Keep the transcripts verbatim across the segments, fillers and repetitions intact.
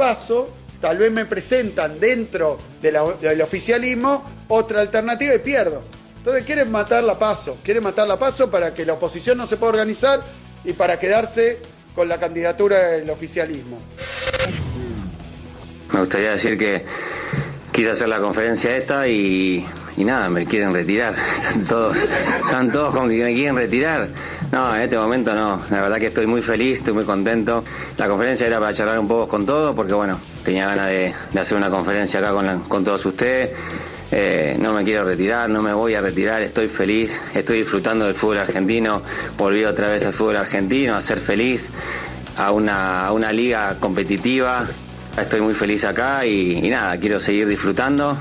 paso, tal vez me presentan dentro de la, del oficialismo otra alternativa y pierdo. Entonces quieren matar la PASO, quieren matar la PASO para que la oposición no se pueda organizar y para quedarse con la candidatura del oficialismo. Me gustaría decir que quise hacer la conferencia esta y, y nada, me quieren retirar. Todos, están todos con que me quieren retirar. No, en este momento no. La verdad que estoy muy feliz, estoy muy contento. La conferencia era para charlar un poco con todos, porque bueno, tenía ganas de, de hacer una conferencia acá con, la, con todos ustedes. Eh, no me quiero retirar, no me voy a retirar, estoy feliz, estoy disfrutando del fútbol argentino, volví otra vez al fútbol argentino, a ser feliz, a una, a una liga competitiva. Estoy muy feliz acá y, y nada, quiero seguir disfrutando.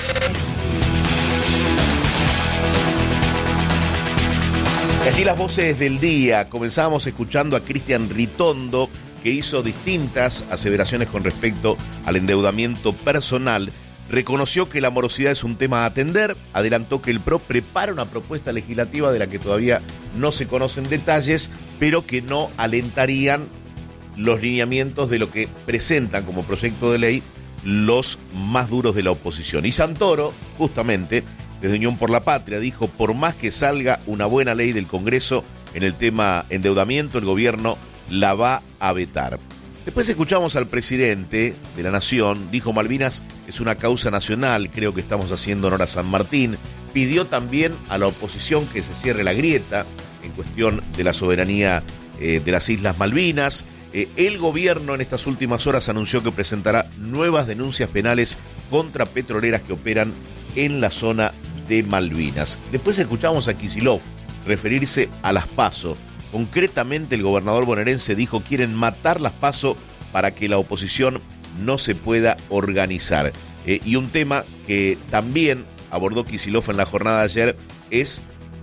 Y así las voces del día. Comenzamos escuchando a Cristian Ritondo, que hizo distintas aseveraciones con respecto al endeudamiento personal. Reconoció que la morosidad es un tema a atender, adelantó que el P R O prepara una propuesta legislativa de la que todavía no se conocen detalles, pero que no alentarían los lineamientos de lo que presentan como proyecto de ley los más duros de la oposición. Y Santoro, justamente, desde Unión por la Patria, dijo: por más que salga una buena ley del Congreso en el tema endeudamiento, el gobierno la va a vetar. Después escuchamos al presidente de la Nación, dijo: Malvinas es una causa nacional, creo que estamos haciendo honor a San Martín. Pidió también a la oposición que se cierre la grieta en cuestión de la soberanía eh, de las Islas Malvinas. Eh, el gobierno en estas últimas horas anunció que presentará nuevas denuncias penales contra petroleras que operan en la zona de Malvinas. Después escuchamos a Kicillof referirse a las PASO. Concretamente, el gobernador bonaerense dijo: quieren matar las PASO para que la oposición no se pueda organizar. Eh, y un tema que también abordó Kicillof en la jornada de ayer es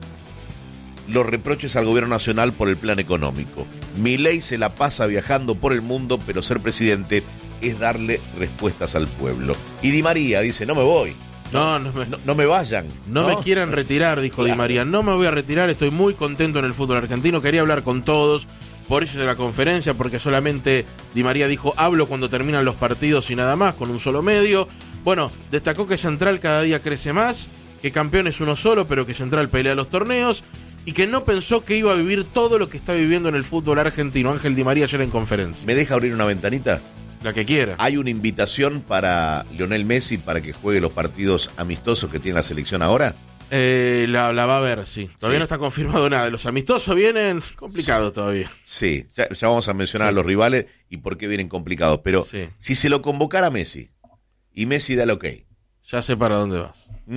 los reproches al gobierno nacional por el plan económico. Milei se la pasa viajando por el mundo, pero ser presidente es darle respuestas al pueblo. Y Di María dice: no me voy. No, no me, no, no me vayan. No, no me quieran retirar, dijo claro. Di María. No me voy a retirar, estoy muy contento en el fútbol argentino. Quería hablar con todos, por eso de la conferencia, porque solamente Di María dijo: hablo cuando terminan los partidos y nada más, con un solo medio. Bueno, destacó que Central cada día crece más, que Campeón es uno solo, pero que Central pelea los torneos, y que no pensó que iba a vivir todo lo que está viviendo en el fútbol argentino. Ángel Di María ayer en conferencia. ¿Me deja abrir una ventanita? La que quiera. Hay una invitación para Lionel Messi para que juegue los partidos amistosos que tiene la selección ahora. Eh, la, la va a ver, sí. Todavía sí. No está confirmado nada. Los amistosos vienen complicados sí. todavía. Sí, ya, ya vamos a mencionar sí. a los rivales y por qué vienen complicados. Pero sí. si se lo convocara a Messi y Messi da el ok. Ya sé para dónde vas. ¿Mm?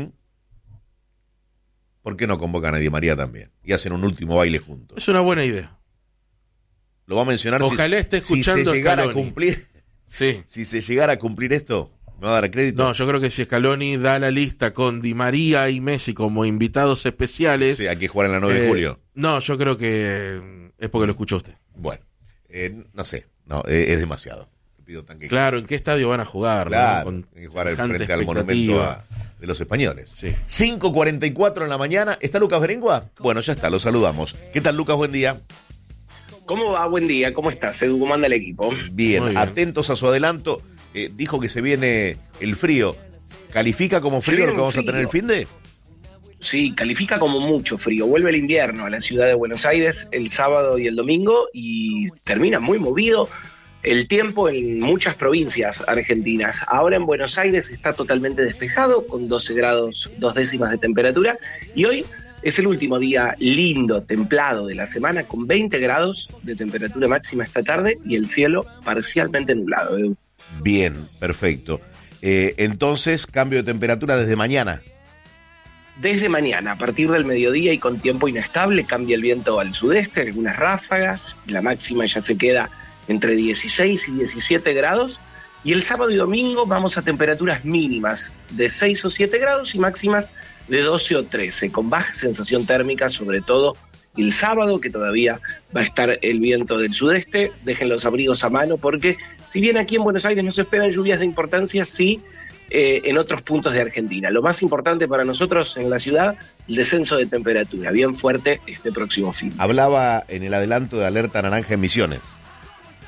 ¿Por qué no convocan a Di María también? Y hacen un último baile juntos. Es una buena idea. Lo va a mencionar. Ojalá si, esté escuchando si se llegara Scaloni. a cumplir. Sí. Si se llegara a cumplir esto, ¿me va a dar crédito? No, yo creo que si Scaloni da la lista con Di María y Messi como invitados especiales. Sí, hay que jugar en la nueve eh, de julio. No, yo creo que es porque lo escuchó usted. Bueno, eh, no sé, no, eh, es demasiado. Pido tan que claro, ¿en qué estadio van a jugar? Claro, ¿no? Con jugar frente al monumento a, de los españoles. Sí. cinco cuarenta y cuatro en la mañana. ¿Está Lucas Berengua? Bueno, ya está, lo saludamos. ¿Qué tal, Lucas? Buen día. ¿Cómo va? Buen día, ¿cómo estás, Edu? ¿Cómo anda el equipo? Bien, bien. Atentos a su adelanto. Eh, dijo que se viene el frío. ¿Califica como frío lo que vamos frío. a tener el fin de? Sí, califica como mucho frío. Vuelve el invierno a la ciudad de Buenos Aires el sábado y el domingo y termina muy movido el tiempo en muchas provincias argentinas. Ahora en Buenos Aires está totalmente despejado, con doce grados, dos décimas de temperatura, y hoy es el último día lindo, templado de la semana, con veinte grados de temperatura máxima esta tarde y el cielo parcialmente nublado. Edu. Bien, perfecto. Eh, entonces, cambio de temperatura desde mañana. Desde mañana, a partir del mediodía y con tiempo inestable, cambia el viento al sudeste, algunas ráfagas, la máxima ya se queda entre dieciséis y diecisiete grados, y el sábado y domingo vamos a temperaturas mínimas de seis o siete grados y máximas de doce o trece, con baja sensación térmica, sobre todo el sábado, que todavía va a estar el viento del sudeste. Dejen los abrigos a mano, porque si bien aquí en Buenos Aires no se esperan lluvias de importancia, sí eh, en otros puntos de Argentina. Lo más importante para nosotros en la ciudad, el descenso de temperatura, bien fuerte este próximo fin. Hablaba en el adelanto de alerta naranja en Misiones.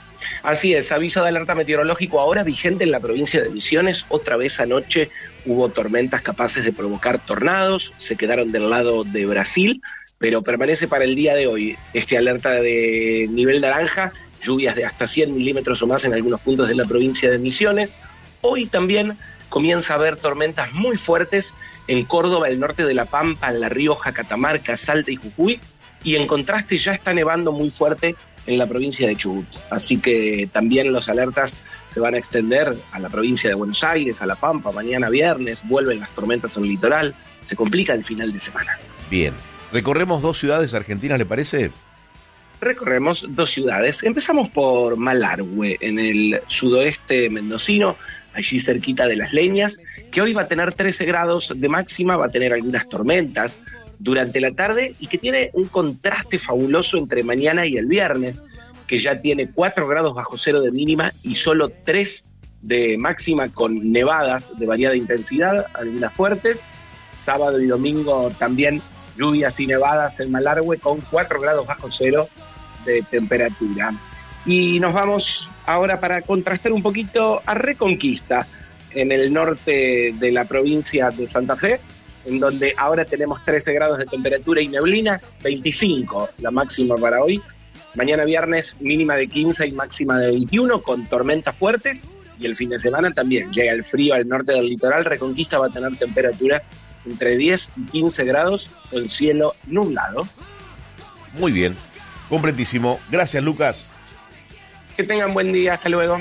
Así es, aviso de alerta meteorológico ahora vigente en la provincia de Misiones. Otra vez anoche hubo tormentas capaces de provocar tornados, se quedaron del lado de Brasil, pero permanece para el día de hoy este alerta de nivel naranja, lluvias de hasta cien milímetros o más en algunos puntos de la provincia de Misiones. Hoy también comienza a haber tormentas muy fuertes en Córdoba, el norte de La Pampa, en La Rioja, Catamarca, Salta y Jujuy, y en contraste ya está nevando muy fuerte en la provincia de Chubut. Así que también los alertas se van a extender a la provincia de Buenos Aires, a La Pampa, mañana viernes, vuelven las tormentas en el litoral, se complica el final de semana. Bien, recorremos dos ciudades argentinas, ¿le parece? Recorremos dos ciudades. Empezamos por Malargüe, en el sudoeste mendocino, allí cerquita de Las Leñas, que hoy va a tener trece grados de máxima, va a tener algunas tormentas durante la tarde y que tiene un contraste fabuloso entre mañana y el viernes, que ya tiene cuatro grados bajo cero de mínima y solo tres de máxima, con nevadas de variada intensidad, algunas fuertes. Sábado y domingo también lluvias y nevadas en Malargüe con cuatro grados bajo cero de temperatura. Y nos vamos ahora para contrastar un poquito a Reconquista, en el norte de la provincia de Santa Fe, en donde ahora tenemos trece grados de temperatura y neblinas, veinticinco la máxima para hoy. Mañana viernes mínima de quince y máxima de veintiuno, con tormentas fuertes, y el fin de semana también llega el frío al norte del litoral. Reconquista va a tener temperaturas entre diez y quince grados, con cielo nublado. Muy bien, completísimo. Gracias, Lucas. Que tengan buen día, hasta luego.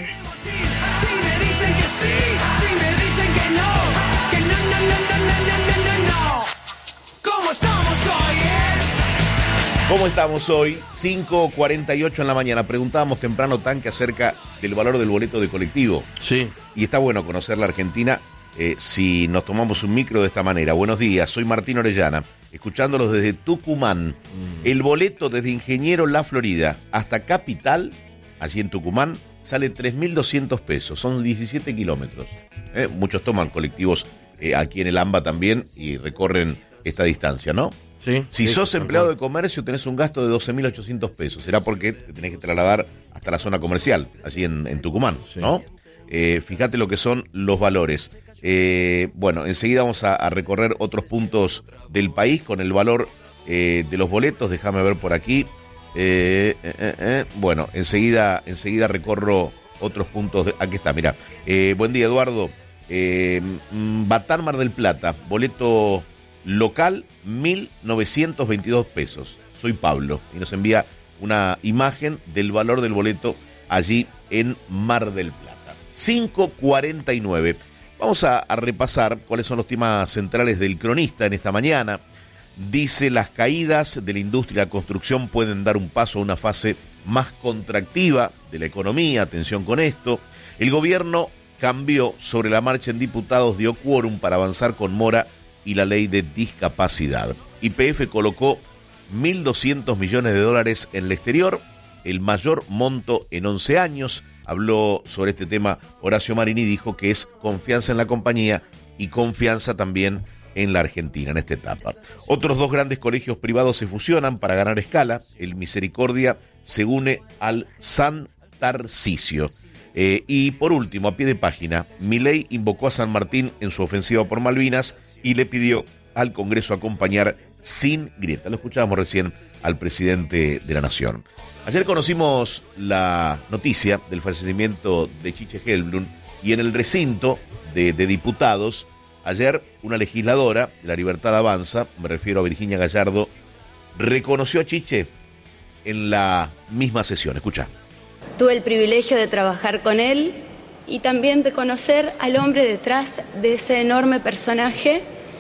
¿Cómo estamos hoy? cinco cuarenta y ocho en la mañana. Preguntábamos temprano, Tanque, acerca del valor del boleto de colectivo. Sí. Y está bueno conocer la Argentina eh, si nos tomamos un micro de esta manera. Buenos días, soy Martín Orellana, escuchándolos desde Tucumán. Mm. El boleto desde Ingeniero La Florida hasta Capital, allí en Tucumán, sale tres mil doscientos pesos. Son diecisiete kilómetros. Eh, muchos toman colectivos eh, aquí en el AMBA también y recorren esta distancia, ¿no? Sí, si sí, sos empleado de comercio, tenés un gasto de doce mil ochocientos pesos. Será porque te tenés que trasladar hasta la zona comercial, allí en, en Tucumán, sí. ¿no? Eh, fíjate lo que son los valores. Eh, bueno, enseguida vamos a, a recorrer otros puntos del país con el valor eh, de los boletos. Déjame ver por aquí. Eh, eh, eh, eh. Bueno, enseguida, enseguida recorro otros puntos. De, aquí está, mirá. Eh, buen día, Eduardo. Eh, Batán, Mar del Plata, boleto local, mil novecientos veintidós pesos. Soy Pablo y nos envía una imagen del valor del boleto allí en Mar del Plata. cinco cuarenta y nueve. Vamos a, a repasar cuáles son los temas centrales del cronista en esta mañana. Dice: las caídas de la industria de la construcción pueden dar un paso a una fase más contractiva de la economía. Atención con esto. El gobierno cambió sobre la marcha en diputados, dio quórum para avanzar con Mora y la ley de discapacidad. Y P F colocó mil doscientos millones de dólares en el exterior, el mayor monto en once años. Habló sobre este tema Horacio Marini y dijo que es confianza en la compañía y confianza también en la Argentina en esta etapa. Otros dos grandes colegios privados se fusionan para ganar escala. El Misericordia se une al San Tarcisio. Eh, y por último, a pie de página, Milei invocó a San Martín en su ofensiva por Malvinas y le pidió al Congreso acompañar sin grieta. Lo escuchábamos recién al presidente de la Nación. Ayer conocimos la noticia del fallecimiento de Chiche Helblum y en el recinto de, de diputados, ayer una legisladora de La Libertad Avanza, me refiero a Virginia Gallardo, reconoció a Chiche en la misma sesión. Escuchá. Tuve el privilegio de trabajar con él y también de conocer al hombre detrás de ese enorme personaje.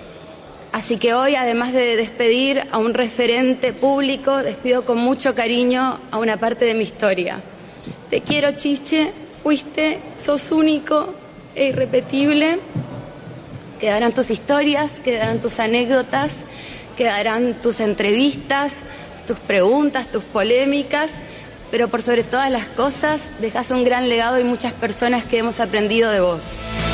Así que hoy, además de despedir a un referente público, despido con mucho cariño a una parte de mi historia. Te quiero, Chiche, fuiste, sos único e irrepetible. Quedarán tus historias, quedarán tus anécdotas, quedarán tus entrevistas, tus preguntas, tus polémicas. Pero por sobre todas las cosas, dejas un gran legado y muchas personas que hemos aprendido de vos.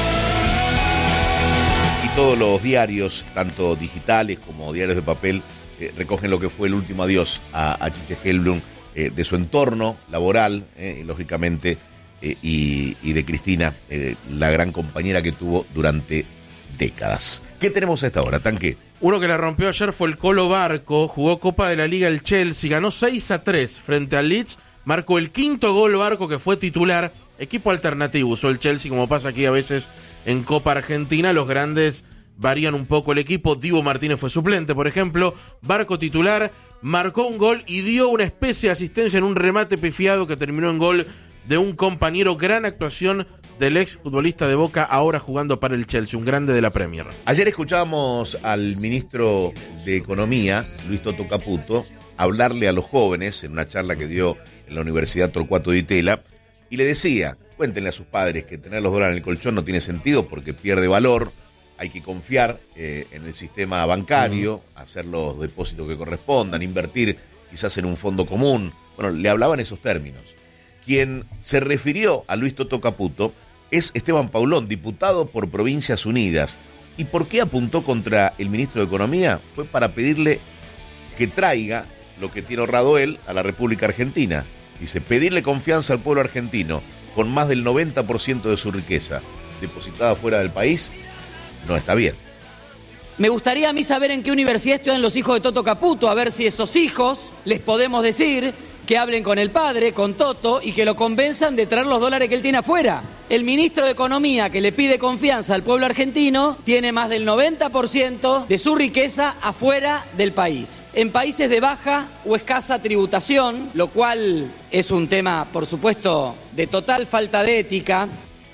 Y todos los diarios, tanto digitales como diarios de papel, eh, recogen lo que fue el último adiós a, a Chiche Helblum eh, de su entorno laboral, eh, y lógicamente, eh, y, y de Cristina, eh, la gran compañera que tuvo durante décadas. ¿Qué tenemos a esta hora, Tanque? Uno que la rompió ayer fue el Colo Barco, jugó Copa de la Liga el Chelsea, ganó seis a tres frente al Leeds, marcó el quinto gol Barco que fue titular, equipo alternativo usó el Chelsea, como pasa aquí a veces en Copa Argentina, los grandes varían un poco el equipo. Dibu Martínez fue suplente, por ejemplo. Barco titular, marcó un gol y dio una especie de asistencia en un remate pifiado que terminó en gol de un compañero. Gran actuación del ex futbolista de Boca, ahora jugando para el Chelsea, un grande de la Premier. Ayer escuchábamos al ministro de Economía, Luis Toto Caputo, hablarle a los jóvenes en una charla que dio en la Universidad Torcuato Di Tella, y le decía, cuéntenle a sus padres que tener los dólares en el colchón no tiene sentido porque pierde valor. Hay que confiar eh, en el sistema bancario, uh-huh. hacer los depósitos que correspondan, invertir quizás en un fondo común. Bueno, le hablaba en esos términos. Quien se refirió a Luis Toto Caputo es Esteban Paulón, diputado por Provincias Unidas. ¿Y por qué apuntó contra el ministro de Economía? Fue para pedirle que traiga lo que tiene ahorrado él a la República Argentina. Dice, pedirle confianza al pueblo argentino con más del noventa por ciento de su riqueza depositada fuera del país. No está bien. Me gustaría a mí saber en qué universidad estudian los hijos de Toto Caputo, a ver si esos hijos les podemos decir que hablen con el padre, con Toto, y que lo convenzan de traer los dólares que él tiene afuera. El ministro de Economía, que le pide confianza al pueblo argentino, tiene más del noventa por ciento de su riqueza afuera del país, en países de baja o escasa tributación, lo cual es un tema, por supuesto, de total falta de ética.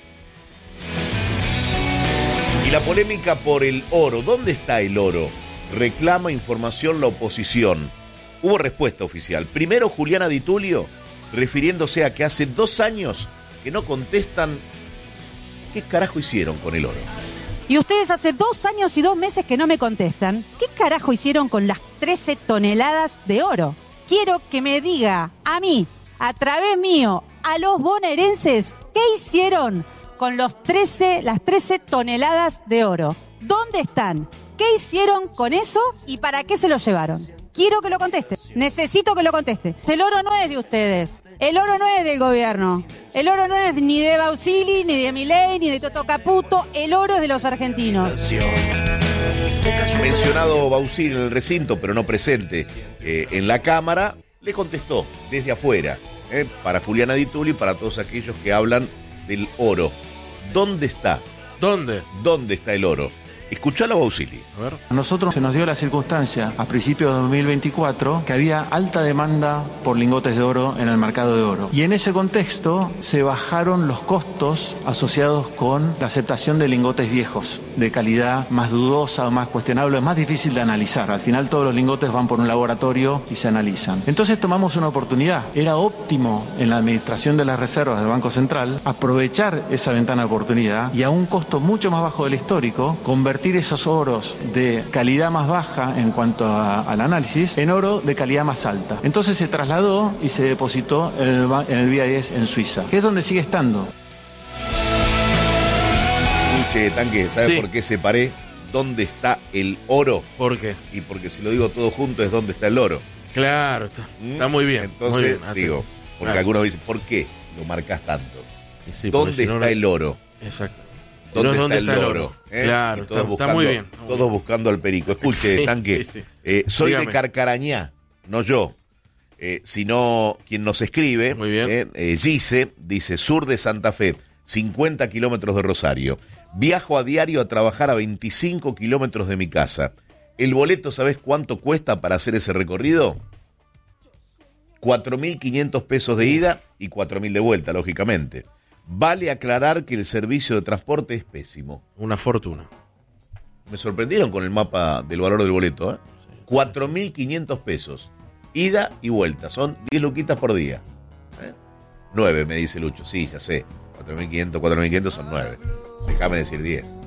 Y la polémica por el oro. ¿Dónde está el oro? Reclama información la oposición. Hubo respuesta oficial. Primero Juliana Di Tulio, refiriéndose a que hace dos años que no contestan qué carajo hicieron con el oro. Y ustedes hace dos años y dos meses que no me contestan. ¿Qué carajo hicieron con las trece toneladas de oro? Quiero que me diga a mí, a través mío, a los bonaerenses, ¿qué hicieron con los trece, las trece toneladas de oro? ¿Dónde están? ¿Qué hicieron con eso y para qué se lo llevaron? Quiero que lo conteste. Necesito que lo conteste. El oro no es de ustedes. El oro no es del gobierno. El oro no es ni de Bausili, ni de Milei, ni de Toto Caputo. El oro es de los argentinos. Mencionado Bausili en el recinto, pero no presente eh, en la Cámara, le contestó desde afuera, eh, para Juliana Di Tulio y para todos aquellos que hablan del oro. ¿Dónde está? ¿Dónde? ¿Dónde está el oro? Escuchalo a Bausili. A ver. A nosotros se nos dio la circunstancia a principios de dos mil veinticuatro que había alta demanda por lingotes de oro en el mercado de oro. Y en ese contexto se bajaron los costos asociados con la aceptación de lingotes viejos, de calidad más dudosa o más cuestionable, es más difícil de analizar. Al final todos los lingotes van por un laboratorio y se analizan. Entonces tomamos una oportunidad. Era óptimo en la administración de las reservas del Banco Central aprovechar esa ventana de oportunidad y a un costo mucho más bajo del histórico, convertir esos oros de calidad más baja en cuanto a, al análisis en oro de calidad más alta. Entonces se trasladó y se depositó en el, en el B I S en Suiza, que es donde sigue estando. Che, Tanque, ¿sabes sí. por qué separé dónde está el oro? ¿Por qué? Y porque si lo digo todo junto es dónde está el oro. Claro, está, ¿Mm? está muy bien. Entonces, muy bien, digo, porque claro. algunos dicen, ¿por qué lo marcas tanto? Sí, ¿Dónde si no, está no... el oro? Exacto. ¿Dónde, ¿Dónde está, está el el oro? oro? ¿Eh? Claro, todos está, buscando, está muy bien. Está muy todos bien. buscando al perico. Escuche, Sí, Tanque, sí, sí. Eh, soy Dígame. de Carcarañá, no yo, eh, sino quien nos escribe, Muy bien. Eh, eh, Gise, dice, sur de Santa Fe, cincuenta kilómetros de Rosario. Viajo a diario a trabajar a veinticinco kilómetros de mi casa. ¿El boleto sabés cuánto cuesta para hacer ese recorrido? cuatro mil quinientos pesos de ida y cuatro mil de vuelta, lógicamente. Vale aclarar que el servicio de transporte es pésimo. Una fortuna. Me sorprendieron con el mapa del valor del boleto, ¿eh? cuatro mil quinientos pesos. Ida y vuelta. Son diez luquitas por día. ¿Eh? nueve, me dice Lucho. Sí, ya sé. cuatro mil quinientos, cuatro mil quinientos son nueve. Déjame decir diez.